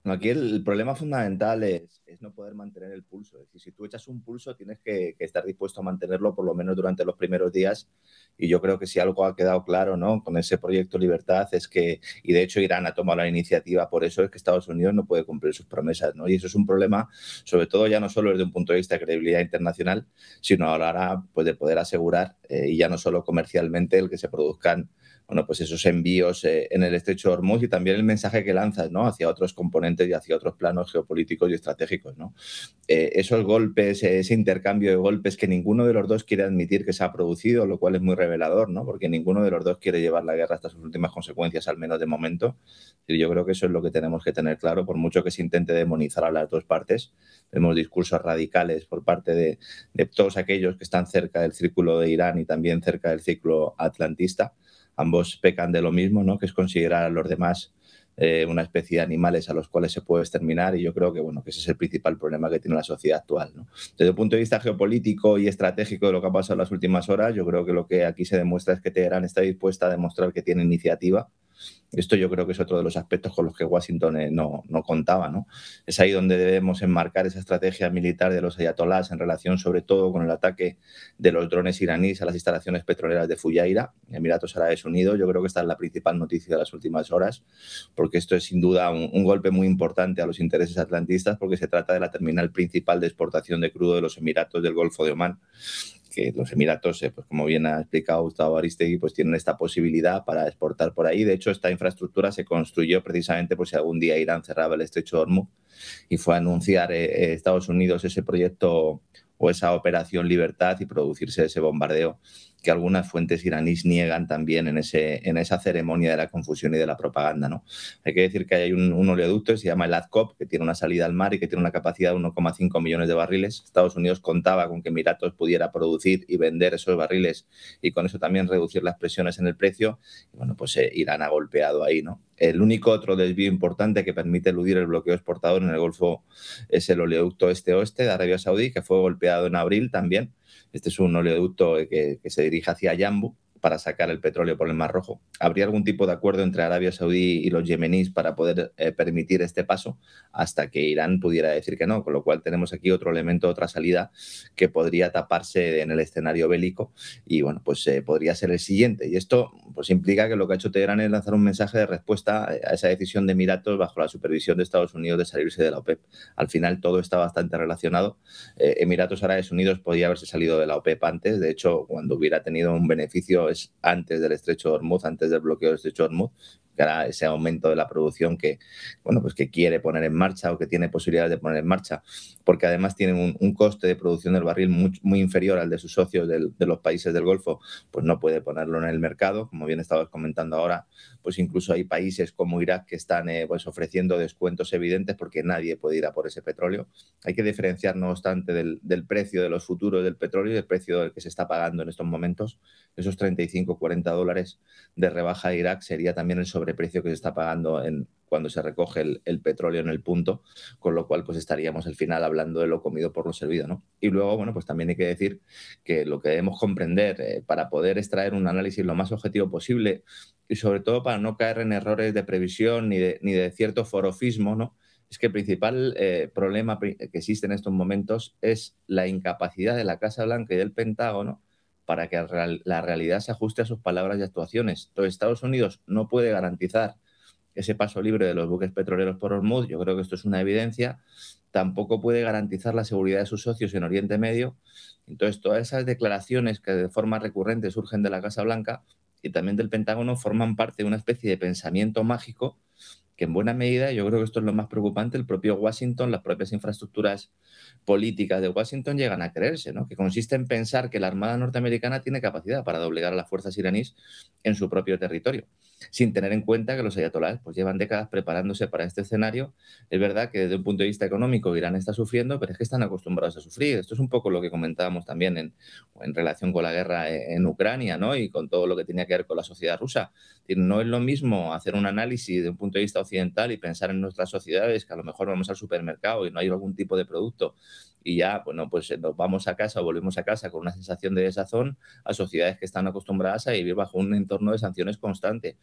Aquí el problema fundamental es no poder mantener el pulso. Es decir, si tú echas un pulso, tienes que estar dispuesto a mantenerlo por lo menos durante los primeros días. Y yo creo que si algo ha quedado claro, ¿no?, con ese proyecto Libertad es que, y de hecho Irán ha tomado la iniciativa por eso, es que Estados Unidos no puede cumplir sus promesas, ¿no? Y eso es un problema, sobre todo ya no solo desde un punto de vista de credibilidad internacional, sino a la hora, pues, de poder asegurar, y ya no solo comercialmente, el que se produzcan, bueno, pues esos envíos en el estrecho de Hormuz, y también el mensaje que lanzas, ¿no?, hacia otros componentes y hacia otros planos geopolíticos y estratégicos, ¿no? Esos golpes, ese intercambio de golpes que ninguno de los dos quiere admitir que se ha producido, lo cual es muy revelador, ¿no?, porque ninguno de los dos quiere llevar la guerra hasta sus últimas consecuencias, al menos de momento. Y yo creo que eso es lo que tenemos que tener claro, por mucho que se intente demonizar a las dos partes. Vemos discursos radicales por parte de todos aquellos que están cerca del círculo de Irán y también cerca del círculo atlantista. Ambos pecan de lo mismo, ¿no?, que es considerar a los demás una especie de animales a los cuales se puede exterminar, y yo creo que, bueno, que ese es el principal problema que tiene la sociedad actual, ¿no? Desde el punto de vista geopolítico y estratégico de lo que ha pasado en las últimas horas, yo creo que lo que aquí se demuestra es que Teherán está dispuesta a demostrar que tiene iniciativa. Esto yo creo que es otro de los aspectos con los que Washington no contaba, ¿no? Es ahí donde debemos enmarcar esa estrategia militar de los ayatolás en relación sobre todo con el ataque de los drones iraníes a las instalaciones petroleras de Fujairah, Emiratos Árabes Unidos. Yo creo que esta es la principal noticia de las últimas horas, porque esto es sin duda un golpe muy importante a los intereses atlantistas, porque se trata de la terminal principal de exportación de crudo de los Emiratos del Golfo de Omán, que los Emiratos, pues como bien ha explicado Gustavo Aristegui, pues tienen esta posibilidad para exportar por ahí. De hecho, esta infraestructura se construyó precisamente por si algún día Irán cerraba el estrecho de Hormuz, y fue a anunciar Estados Unidos ese proyecto o esa operación Libertad y producirse ese bombardeo que algunas fuentes iraníes niegan también en esa ceremonia de la confusión y de la propaganda, ¿no? Hay que decir que hay un oleoducto que se llama el Adcop, que tiene una salida al mar y que tiene una capacidad de 1,5 millones de barriles. Estados Unidos contaba con que Emiratos pudiera producir y vender esos barriles y con eso también reducir las presiones en el precio. Y bueno, pues Irán ha golpeado ahí, ¿no? El único otro desvío importante que permite eludir el bloqueo exportador en el Golfo es el oleoducto este-oeste de Arabia Saudí, que fue golpeado en abril también. Este es un oleoducto que se dirige hacia Yambu para sacar el petróleo por el Mar Rojo. ¿Habría algún tipo de acuerdo entre Arabia Saudí y los yemeníes para poder permitir este paso hasta que Irán pudiera decir que no? Con lo cual tenemos aquí otro elemento, otra salida que podría taparse en el escenario bélico y, bueno, pues podría ser el siguiente. Y esto pues implica que lo que ha hecho Teherán es lanzar un mensaje de respuesta a esa decisión de Emiratos bajo la supervisión de Estados Unidos de salirse de la OPEP. Al final todo está bastante relacionado. Emiratos Árabes Unidos podía haberse salido de la OPEP antes. De hecho, cuando hubiera tenido un beneficio es antes del estrecho de Hormuz, antes del bloqueo del estrecho de Hormuz, que era ese aumento de la producción que, bueno, pues que quiere poner en marcha o que tiene posibilidades de poner en marcha, porque además tienen un coste de producción del barril muy inferior al de sus socios de los países del Golfo, pues no puede ponerlo en el mercado. Como bien estabas comentando ahora, pues incluso hay países como Irak que están pues ofreciendo descuentos evidentes porque nadie puede ir a por ese petróleo. Hay que diferenciar, no obstante, del precio de los futuros del petróleo y del precio del que se está pagando en estos momentos. Esos 35, 40 dólares de rebaja de Irak sería también el sobreprecio que se está pagando cuando se recoge el petróleo en el punto, con lo cual pues estaríamos al final hablando de lo comido por lo servido, ¿no? Y luego, bueno, pues también hay que decir que lo que debemos comprender para poder extraer un análisis lo más objetivo posible y sobre todo para no caer en errores de previsión ni de cierto forofismo, ¿no? Es que el principal problema que existe en estos momentos es la incapacidad de la Casa Blanca y del Pentágono para que la realidad se ajuste a sus palabras y actuaciones. Entonces, Estados Unidos no puede garantizar ese paso libre de los buques petroleros por Hormuz. Yo creo que esto es una evidencia. Tampoco puede garantizar la seguridad de sus socios en Oriente Medio. Entonces, todas esas declaraciones que de forma recurrente surgen de la Casa Blanca y también del Pentágono forman parte de una especie de pensamiento mágico que en buena medida, yo creo que esto es lo más preocupante, el propio Washington, las propias infraestructuras políticas de Washington llegan a creerse, ¿no? Que consiste en pensar que la Armada norteamericana tiene capacidad para doblegar a las fuerzas iraníes en su propio territorio, sin tener en cuenta que los ayatolás pues, llevan décadas preparándose para este escenario. Es verdad que desde un punto de vista económico Irán está sufriendo, pero es que están acostumbrados a sufrir. Esto es un poco lo que comentábamos también en relación con la guerra en Ucrania, ¿no? Y con todo lo que tenía que ver con la sociedad rusa. No es lo mismo hacer un análisis de un punto de vista occidental y pensar en nuestras sociedades, que a lo mejor vamos al supermercado y no hay algún tipo de producto y ya, bueno, pues nos vamos a casa o volvemos a casa con una sensación de desazón, a sociedades que están acostumbradas a vivir bajo un entorno de sanciones constante.